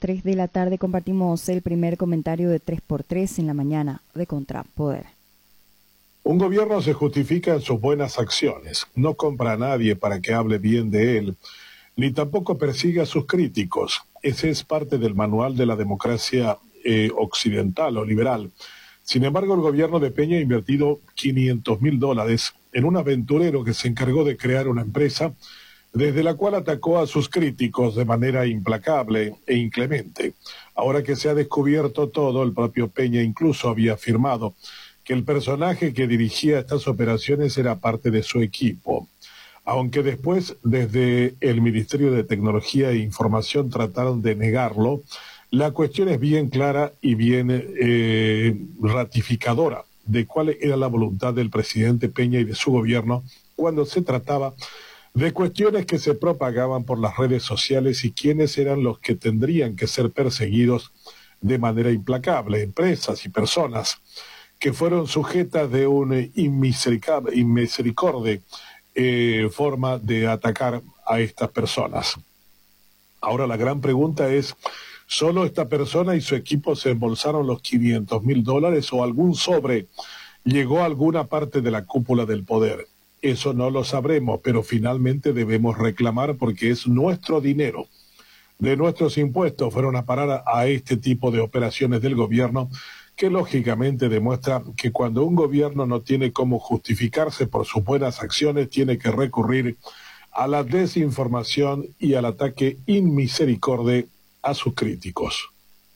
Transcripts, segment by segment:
3 de la tarde compartimos el primer comentario de 3x3 en la mañana de Contrapoder. Un gobierno se justifica en sus buenas acciones, no compra a nadie para que hable bien de él, ni tampoco persigue a sus críticos. Ese es parte del manual de la democracia occidental o liberal. Sin embargo, el gobierno de Peña ha invertido $500.000 en un aventurero que se encargó de crear una empresa desde la cual atacó a sus críticos de manera implacable e inclemente. Ahora que se ha descubierto todo, el propio Peña incluso había afirmado que el personaje que dirigía estas operaciones era parte de su equipo. Aunque después, desde el Ministerio de Tecnología e Información trataron de negarlo, la cuestión es bien clara y bien ratificadora de cuál era la voluntad del presidente Peña y de su gobierno cuando se trataba de cuestiones que se propagaban por las redes sociales y quiénes eran los que tendrían que ser perseguidos de manera implacable, empresas y personas que fueron sujetas de una inmisericorde forma de atacar a estas personas. Ahora la gran pregunta es, ¿solo esta persona y su equipo se embolsaron los $500.000 o algún sobre llegó a alguna parte de la cúpula del poder? Eso no lo sabremos, pero finalmente debemos reclamar porque es nuestro dinero. De nuestros impuestos fueron a parar a este tipo de operaciones del gobierno, que lógicamente demuestra que cuando un gobierno no tiene cómo justificarse por sus buenas acciones, tiene que recurrir a la desinformación y al ataque inmisericorde a sus críticos.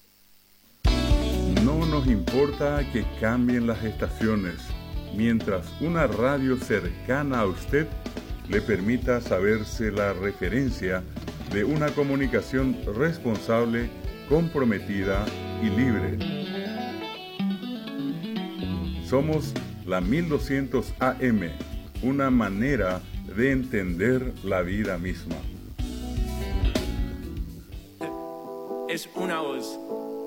No nos importa que cambien las estaciones, mientras una radio cercana a usted le permita saberse la referencia de una comunicación responsable, comprometida y libre. Somos la 1200 AM, una manera de entender la vida misma. Es una voz